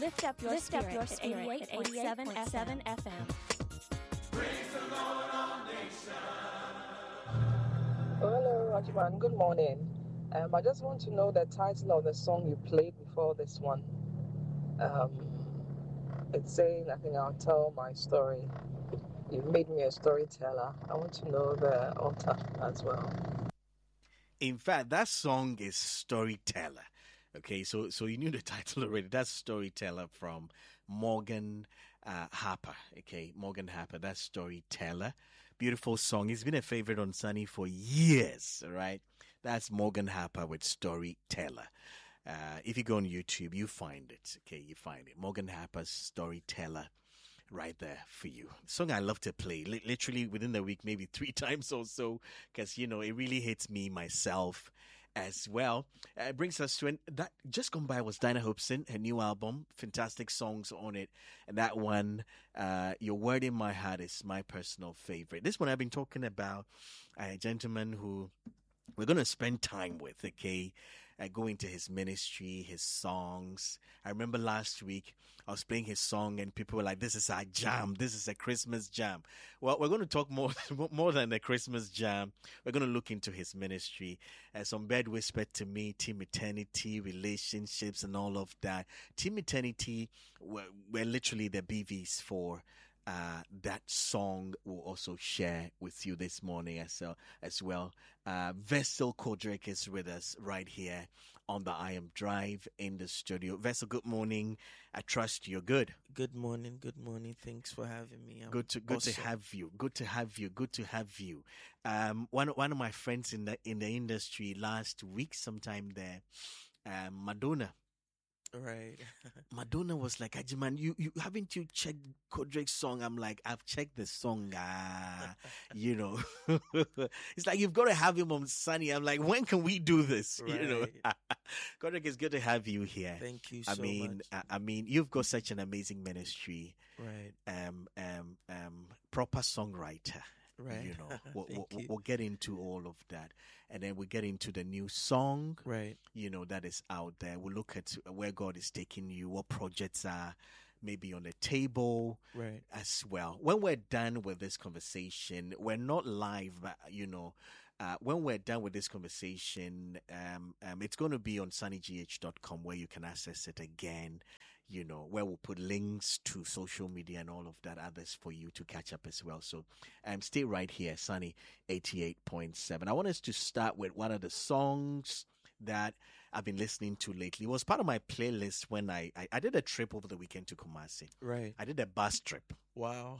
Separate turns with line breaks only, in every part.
Lift up your spirit at 88.7 FM.
Praise the Lord, all nations.
Hello, Rajiman. Good morning. I just want to know the title of the song you played before this one. It's saying, I think I'll tell my story. You've made me a storyteller. I want to know the author as well.
In fact, that song is Storyteller. Okay, so you knew the title already. That's Storyteller from Morgan Harper. Okay, Morgan Harper, that's Storyteller. Beautiful song. It's been a favorite on Sunny for years, all right? That's Morgan Harper with Storyteller. If you go on YouTube, you find it. Okay, you find it. Morgan Harper's Storyteller. Right there for you. Song I love to play, literally within the week, maybe 3 times or so, because, it really hits me myself as well. It brings us to that just gone by was Dinah Hobson, her new album, fantastic songs on it. And that one, Your Word in My Heart, is my personal favorite. This one I've been talking about a gentleman who we're going to spend time with, okay? Go into his ministry, his songs. I remember last week I was playing his song and people were like, this is our jam. This is a Christmas jam. Well, we're going to talk more than a Christmas jam. We're going to look into his ministry. Some bed whispered to me, Team Eternity, relationships and all of that. Team Eternity were literally the BVs for that song will also share with you this morning as well. Vessel Kodrick is with us right here on the I Am Drive in the studio. Vessel, good morning. I trust you're good.
Good morning. Thanks for having me.
Good to have you. Good to have you. One of my friends in the industry last week, sometime there, Madonna.
Right.
Madonna was like, Ajiman, you haven't you checked Kodrick's song? I'm like, I've checked the song. It's like, you've got to have him on Sunny. I'm like, when can we do this?
Right.
Kodrick, it's good to have you here.
Thank you so much.
I mean, you've got such an amazing ministry.
Right.
Proper songwriter.
Right.
We'll get into all of that. And then we get into the new song,
right?
That is out there. We'll look at where God is taking you, what projects are maybe on the table,
right?
As well. When we're done with this conversation, we're not live, but, when we're done with this conversation, it's going to be on sunnygh.com where you can access it again, where we'll put links to social media and all of that others for you to catch up as well. So stay right here, Sunny 88.7. I want us to start with one of the songs that I've been listening to lately. It was part of my playlist when I did a trip over the weekend to Kumasi.
Right.
I did a bus trip.
Wow.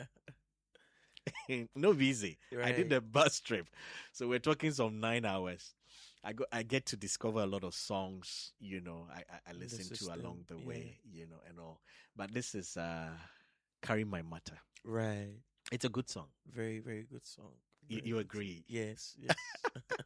No visa.
Right.
I did a bus trip. So we're talking some 9 hours. I get to discover a lot of songs, I listen to along the way, and all. But this is Carry My Matter.
Right.
It's a good song.
Very, very good song.
You agree?
Yes.